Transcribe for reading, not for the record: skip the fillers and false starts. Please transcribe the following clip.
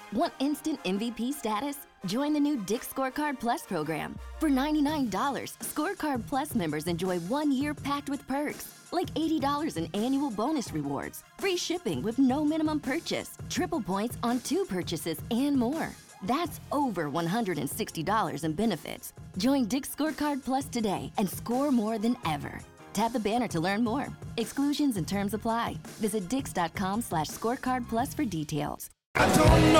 Want instant MVP status? Join the new Dick's Scorecard Plus program. For $99, Scorecard Plus members enjoy 1 year packed with perks, like $80 in annual bonus rewards, free shipping with no minimum purchase, triple points on 2 purchases, and more. That's over $160 in benefits. Join Dick's Scorecard Plus today and score more than ever. Tap the banner to learn more. Exclusions and terms apply. Visit dix.com/scorecardplus for details. I don't know.